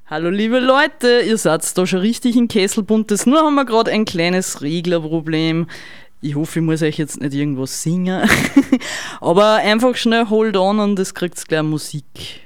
Hallo liebe Leute, ihr seid da schon richtig in Kesselbuntes, nur haben wir gerade ein kleines Reglerproblem. Ich hoffe, ich muss euch jetzt nicht irgendwas singen, aber einfach schnell hold on und es kriegt gleich Musik.